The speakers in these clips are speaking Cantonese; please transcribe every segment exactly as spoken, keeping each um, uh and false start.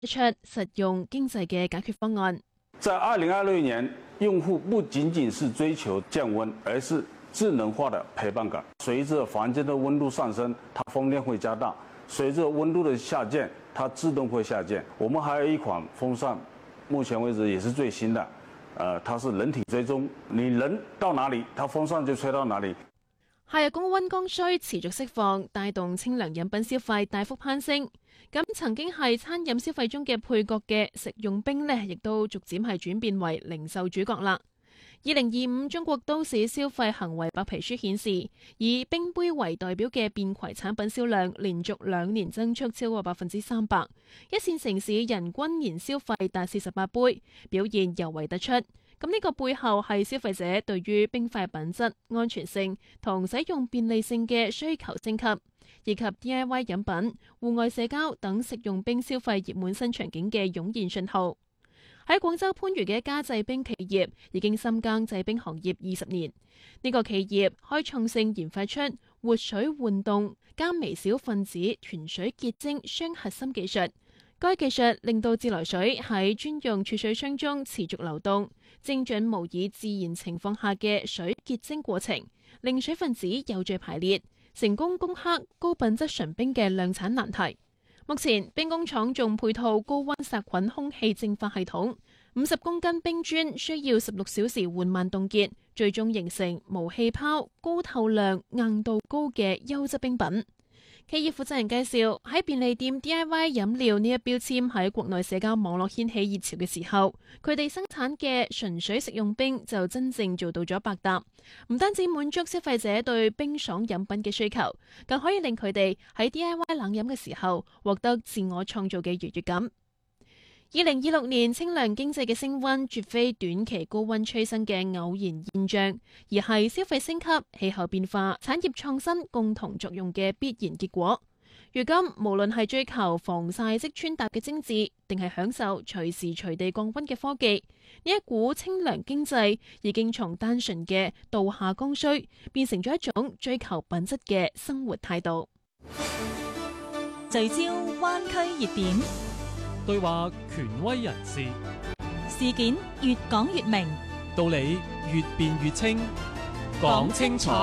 一出實用經濟嘅解決方案。 在二零二六年，用戶不僅僅是追求降溫，而是智能化的陪伴感。隨着房間的溫度上升，它風量會加大；隨着溫度的下降，它自動會下降。我們還有一款風扇，目前為止也是最新的，呃，它是人體追蹤，你人到哪裡，它風扇就吹到哪裡。 夏日高溫剛需持續釋放，帶動清涼飲品消費大幅攀升。咁曾經係餐飲消費中嘅配角嘅食用冰呢，亦都逐漸係轉變為零售主角啦。二零二五中國都市消費行為白皮書顯示，以冰杯為代表嘅便攜產品銷量連續兩年增速超過百分之三百，一線城市人均年消費達四十八杯，表現尤為突出。咁呢個背後係消費者對於冰塊品質、安全性同使用便利性嘅需求升級，以及 D I Y 飲品、戶外社交等食用冰消費熱門新場景嘅湧現信號。喺廣州番禺嘅一家製冰企業已經深耕製冰行業二十年。呢個企業開創性研發出活水換凍加微小分子團水結晶雙核心技術。該技術令到自來水喺專用儲水箱中持續流動，精準模擬自然情況下嘅水結晶過程，令水分子有序排列，成功攻克高品質純冰嘅量產難題。目前冰工廠仲配套高溫殺菌空氣淨化系統，五十公斤冰磚需要十六小時緩慢凍結，最終形成無氣泡、高透亮、硬度高嘅優質冰品。企業負責人介紹，喺便利店 D I Y 飲料呢一標籤喺國內社交網絡掀起熱潮嘅時候，佢哋生產嘅純水食用冰就真正做到咗百搭，唔單止滿足消費者對冰爽飲品嘅需求，更可以令佢哋喺 D I Y 冷飲嘅時候獲得自我創造嘅愉悅感。二零二六年清涼經濟嘅升溫，絕非短期高溫催生嘅偶然現象，而係消費升級、氣候變化、產業創新共同作用嘅必然結果。如今，無論係追求防曬即穿搭嘅精緻，定係享受隨時隨地降溫嘅科技，呢一股清涼經濟已經從單純嘅度夏剛需，變成咗一種追求品質嘅生活態度。 聚焦灣區熱點。 對話權威人士， 事件越講越明， 道理越辯越清，講清楚。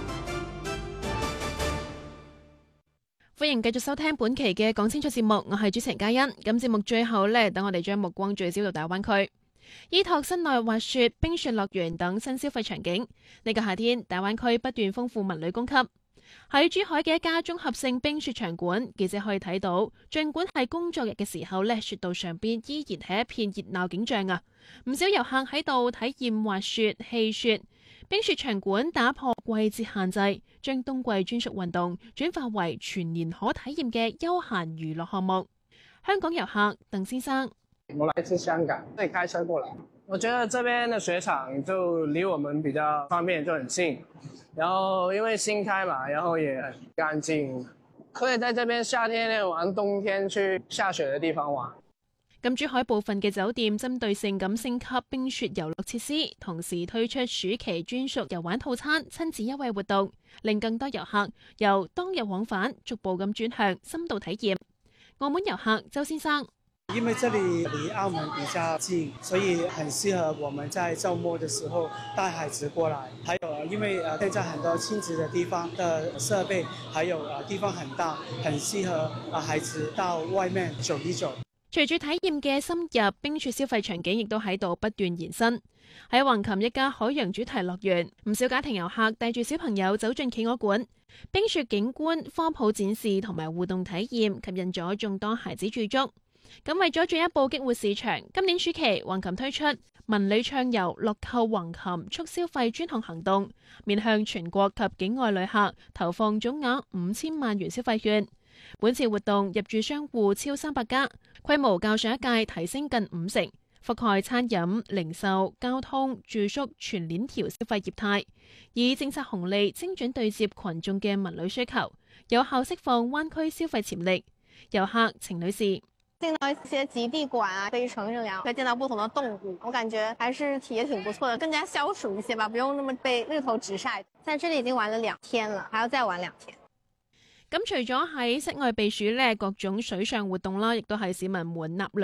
歡迎繼續收聽本期嘅講清楚節目，我係主持人嘉欣。咁節目最後呢，等我哋將目光聚焦到大灣區，依託室內滑雪、冰雪樂園等新消費場景。呢、這個夏天，大灣區不斷豐富文旅供給。喺珠海嘅一家綜合性冰雪場館，記者可以睇到，儘管係工作日嘅時候呢，雪道上邊依然係一片熱鬧景象啊！唔少遊客喺度體驗滑雪、戲雪。冰雪場館打破季節限制，將冬季專屬運動轉化為全年可體驗嘅休閒娛樂項目。香港遊客鄧先生， 我來自香港，自己開車過來。我覺得這邊的雪場就離我們比較方便，就很近。然後因為新開嘛，然後也很乾淨，可以在這邊夏天玩，冬天去下雪的地方玩。 咁珠海部分嘅酒店針對性咁升級冰雪遊樂設施，同時推出暑期專屬遊玩套餐、親子優惠活動，令更多遊客由當日往返逐步咁轉向深度體驗。澳門遊客周先生， 因為這裡離澳門比較近，所以很適合我們在週末的時候帶孩子過來。還有因為呃現在很多親子的地方的設備，還有呃地方很大，很適合啊孩子到外面走一走。 隨住體驗嘅深入，冰雪消費場景亦都喺度不斷延伸。喺橫琴一家海洋主題樂園，唔少家庭遊客帶住小朋友走進企鵝館，冰雪景觀、科普展示同埋互動體驗吸引咗眾多孩子駐足。咁為咗進一步激活市場，今年暑期橫琴推出文旅暢遊樂購橫琴促消費專項行動，面向全國及境外旅客投放總額五千萬元消費券。本次活動入駐商戶超三百家，規模較上一屆提升近五成，覆蓋餐飲、零售、交通、住宿全鏈條消費業態，以政策紅利精準對接群眾嘅文旅需求，有效釋放灣區消費潛力。遊客程女士， 進到一些極地館啊、飛乘這樣，會見到不同的動物，我感覺還是體驗挺不錯的，更加消暑一些吧，不用那麼被日頭直曬。在這裡已經玩了兩天了，還要再玩兩天。 咁除咗喺室外避暑咧，各種水上活動啦，亦都係市民們納